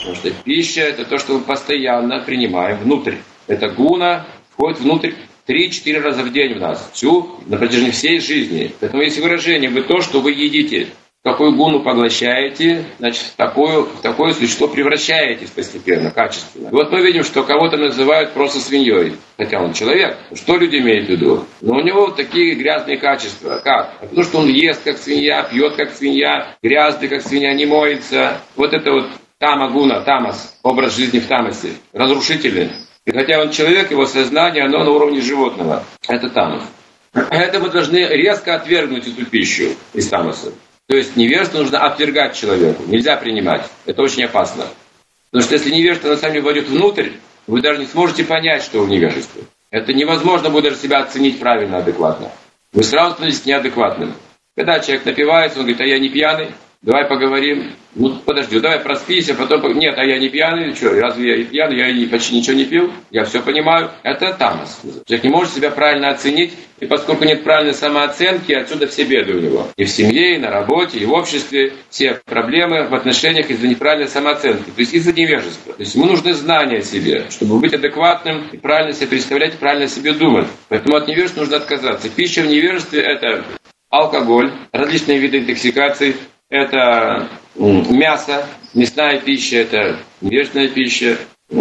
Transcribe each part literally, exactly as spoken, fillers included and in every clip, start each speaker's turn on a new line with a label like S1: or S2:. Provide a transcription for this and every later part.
S1: Потому что пища — это то, что мы постоянно принимаем внутрь. Это гуна входит внутрь три-четыре раза в день в нас, всю, на протяжении всей жизни. Поэтому есть выражение: вы то, что вы едите. Какую гуну поглощаете, значит, в, такую, в такое существо превращаетесь постепенно, качественно. И вот мы видим, что кого-то называют просто свиньей, хотя он человек. Что люди имеют в виду? Но у него вот такие грязные качества. Как? Потому что он ест как свинья, пьет как свинья, грязный как свинья, не моется. Вот это вот тама-гуна, тамас, образ жизни в тамасе, разрушительный. И хотя он человек, его сознание, оно на уровне животного. Это тамас. Поэтому мы должны резко отвергнуть эту пищу из тамаса. То есть невежество нужно отвергать человеку, нельзя принимать. Это очень опасно. Потому что если невежество на самом деле войдет внутрь, вы даже не сможете понять, что вы в невежестве. Это невозможно будет даже себя оценить правильно, адекватно. Вы сразу становитесь неадекватным. Когда человек напивается, он говорит: а я не пьяный, давай поговорим. Ну подожди, давай проспись, а потом... Нет, а я не пьяный, что, разве я и пьяный, я и почти ничего не пил, я все понимаю. Это тамас. Человек не может себя правильно оценить, и поскольку нет правильной самооценки, отсюда все беды у него. И в семье, и на работе, и в обществе, все проблемы в отношениях из-за неправильной самооценки, то есть из-за невежества. То есть ему нужны знания о себе, чтобы быть адекватным, и правильно себе представлять, правильно себе думать. Поэтому от невежества нужно отказаться. Пища в невежестве — это алкоголь, различные виды интоксикаций, это мясо, мясная пища, это невежественная пища,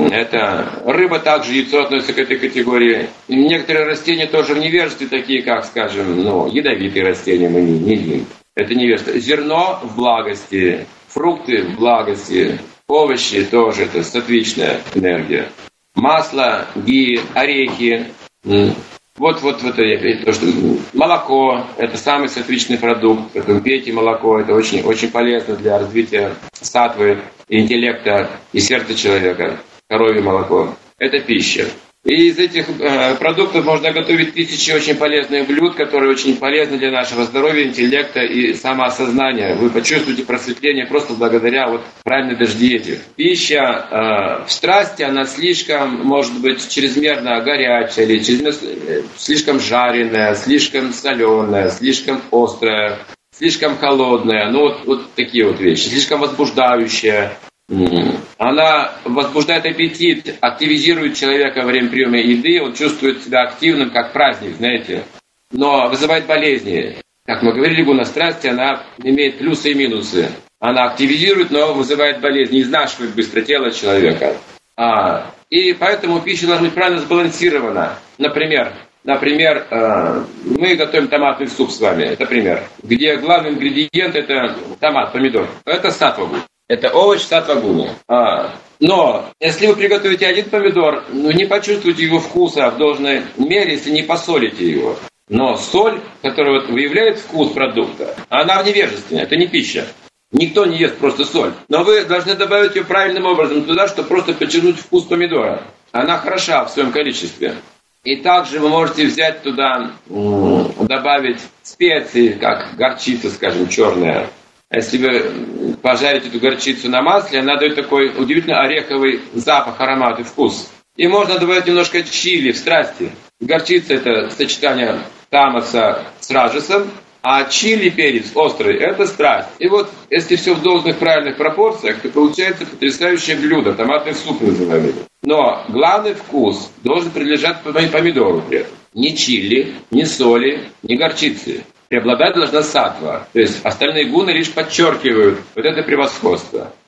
S1: это рыба, также яйцо относится к этой категории. И некоторые растения тоже в невежестве, такие как, скажем, ну, ядовитые растения мы не, не едим. Это невежество. Зерно в благости, фрукты в благости, овощи тоже, это сатвичная энергия. Масло, ги, орехи. Вот, вот, вот это, то, что молоко – это самый сатвичный продукт. Поэтому пейте молоко, это очень, очень полезно для развития сатвы, интеллекта и сердца человека. Коровье молоко – это пища. И из этих э, продуктов можно готовить тысячи очень полезных блюд, которые очень полезны для нашего здоровья, интеллекта и самоосознания. Вы почувствуете просветление просто благодаря вот правильной даже диете. Пища э, в страсти, она слишком, может быть, чрезмерно горячая, или чрезмерно, слишком жареная, слишком соленая, слишком острая, слишком холодная. Ну вот, вот такие вот вещи. Слишком возбуждающая. Она возбуждает аппетит, активизирует человека во время приема еды, он чувствует себя активным, как праздник, знаете, но вызывает болезни. Как мы говорили, гуна страсти, она имеет плюсы и минусы. Она активизирует, но вызывает болезни, изнашивает быстро тело человека. А, и поэтому пища должна быть правильно сбалансирована. Например, например, э, мы готовим томатный суп с вами, это пример, где главный ингредиент — это томат, помидор. Это сатва-гуна. Это овощ сатва-гуна. А, но если вы приготовите один помидор, ну, не почувствуете его вкуса в должной мере, если не посолите его. Но соль, которая вот выявляет вкус продукта, она в невежестве, это не пища. Никто не ест просто соль. Но вы должны добавить ее правильным образом туда, чтобы просто подчеркнуть вкус помидора. Она хороша в своем количестве. И также вы можете взять туда, добавить специи, как горчица, скажем, черная. Если вы пожарите эту горчицу на масле, она дает такой удивительно ореховый запах, аромат и вкус. И можно добавить немножко чили в страсти. Горчица — это сочетание тамаса с раджасом, а чили, перец острый — это страсть. И вот если все в должных правильных пропорциях, то получается потрясающее блюдо, томатный суп называемый. Но главный вкус должен принадлежать помидору при этом. Ни чили, ни соли, ни горчицы. Преобладать должна сатва. То есть остальные гуны лишь подчеркивают вот это превосходство.